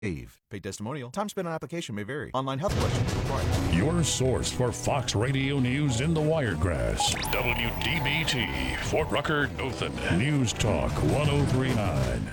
Pay testimonial. Time spent on application may vary. Online health questions required. Your source for Fox Radio News in the Wiregrass. WDBT, Fort Rucker, Dothan. News Talk 1039.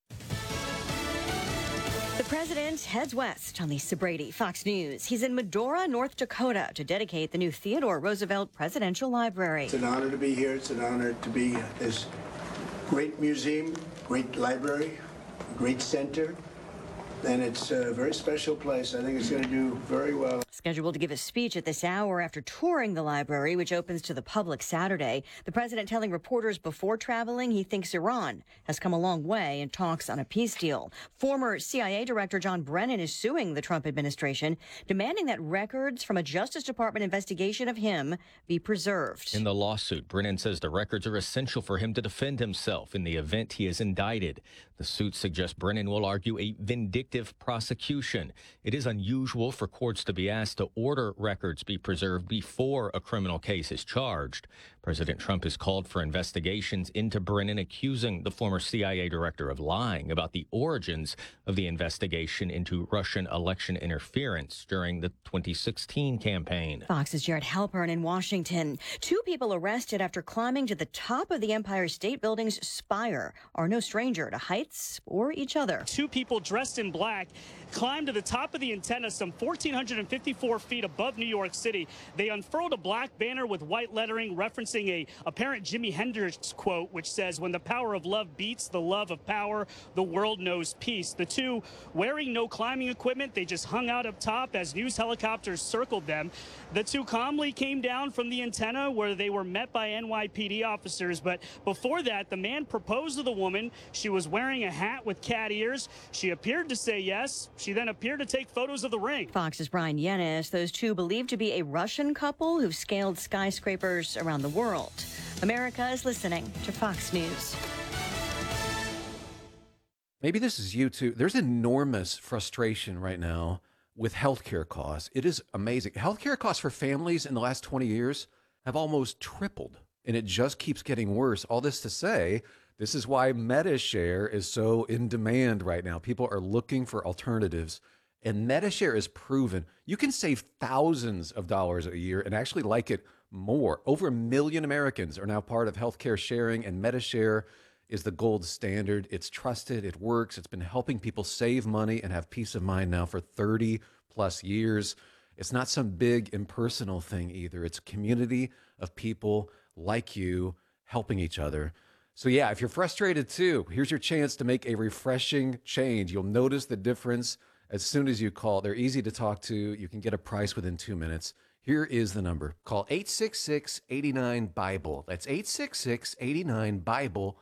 The president heads west on Lisa Brady, Fox News. He's in Medora, North Dakota to dedicate the new Theodore Roosevelt Presidential Library. It's an honor to be here. It's an honor to be at this great museum, great library, great center. And it's a very special place. I think it's going to do very well. Scheduled to give a speech at this hour after touring the library, which opens to the public Saturday. The president telling reporters before traveling he thinks Iran has come a long way in talks on a peace deal. Former CIA Director John Brennan is suing the Trump administration, demanding that records from a Justice Department investigation of him be preserved. In the lawsuit, Brennan says the records are essential for him to defend himself in the event he is indicted. The suit suggests Brennan will argue a vindictive prosecution. It is unusual for courts to be asked to order records be preserved before a criminal case is charged. President Trump has called for investigations into Brennan, accusing the former CIA director of lying about the origins of the investigation into Russian election interference during the 2016 campaign. Fox's Jared Halpern in Washington. 2 people arrested after climbing to the top of the Empire State Building's spire are no stranger to heights or each other. 2 people dressed in black climbed to the top of the antenna some 1,454 feet above New York City. They unfurled a black banner with white lettering referencing a apparent Jimi Hendrix quote, which says, "When the power of love beats the love of power, the world knows peace." The 2 wearing no climbing equipment, they just hung out up top as news helicopters circled them. The 2 calmly came down from the antenna where they were met by NYPD officers. But before that, the man proposed to the woman. She was wearing a hat with cat ears. She appeared to say yes. She then appeared to take photos of the ring. Fox's Brian Yennis. Those 2 believed to be a Russian couple who've scaled skyscrapers around the world. America is listening to Fox News. Maybe this is you too. There's enormous frustration right now with healthcare costs. It is amazing. Healthcare costs for families in the last 20 years have almost tripled, and it just keeps getting worse. All this to say, this is why MediShare is so in demand right now. People are looking for alternatives, and MediShare is proven. You can save thousands of dollars a year and actually like it more. Over 1 million Americans are now part of healthcare sharing, and MediShare is the gold standard. It's trusted. It works. It's been helping people save money and have peace of mind now for 30 plus years. It's not some big impersonal thing either. It's a community of people like you helping each other. So yeah, if you're frustrated too, here's your chance to make a refreshing change. You'll notice the difference as soon as you call. They're easy to talk to. You can get a price within 2 minutes. Here is the number. Call 866-89-BIBLE. That's 866-89-BIBLE.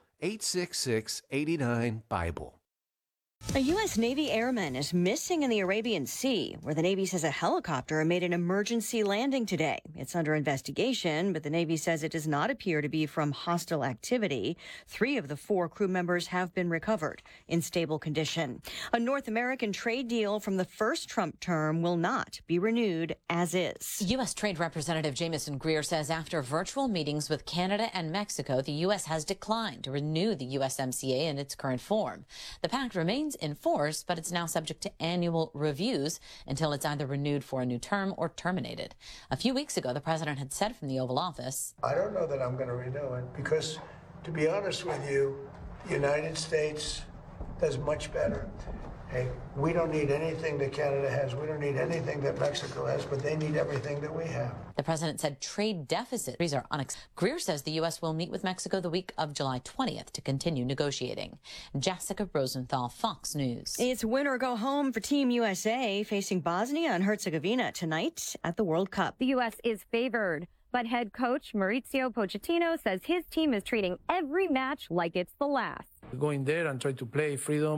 866-89-BIBLE. A U.S. Navy airman is missing in the Arabian Sea, where the Navy says a helicopter made an emergency landing today. It's under investigation, but the Navy says it does not appear to be from hostile activity. 3 of the 4 crew members have been recovered in stable condition. A North American trade deal from the first Trump term will not be renewed as is. U.S. Trade Representative Jamieson Greer says after virtual meetings with Canada and Mexico, the U.S. has declined to renew the USMCA in its current form. The pact remains in force, but it's now subject to annual reviews until it's either renewed for a new term or terminated. A few weeks ago, the president had said from the Oval Office, I don't know that I'm going to renew it because, to be honest with you, the United States does much better. Hey, we don't need anything that Canada has. We don't need anything that Mexico has, but they need everything that we have. The president said trade deficits are unacceptable. Greer says the U.S. will meet with Mexico the week of July 20th to continue negotiating. Jessica Rosenthal, Fox News. It's win or go home for Team USA facing Bosnia and Herzegovina tonight at the World Cup. The U.S. is favored, but head coach Mauricio Pochettino says his team is treating every match like it's the last. Go in there and try to play free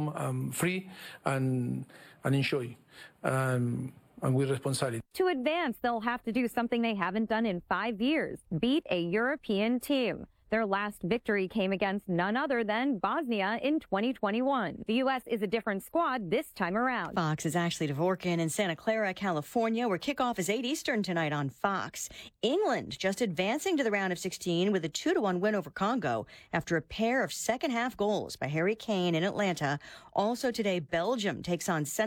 and enjoy and with responsibility. To advance, they'll have to do something they haven't done in 5 years, beat a European team. Their last victory came against none other than Bosnia in 2021. The U.S. is a different squad this time around. Fox is Ashley Dvorkin in Santa Clara, California, where kickoff is 8 Eastern tonight on Fox. England just advancing to the round of 16 with a 2-1 win over Congo after a pair of second-half goals by Harry Kane in Atlanta. Also today, Belgium takes on Senegal.